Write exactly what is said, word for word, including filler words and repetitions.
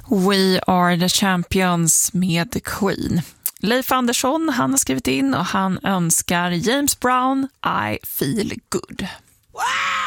We are the champions med The Queen. Leif Andersson, han har skrivit in och han önskar James Brown I feel good. Wow!